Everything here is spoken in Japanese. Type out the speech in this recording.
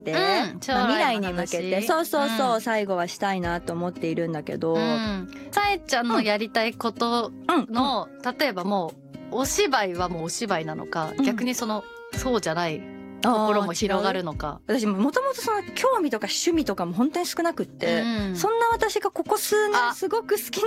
て、 将来の話未来に向けてそうそうそう、最後はしたいなと思っているんだけど、 さえちゃんのやりたいことの、例えばもうお芝居はもうお芝居なのか、逆にそうじゃないところも広がるのか。 私もともとその興味とか趣味とかも本当に少なくって、そんな私がここ数年すごく好き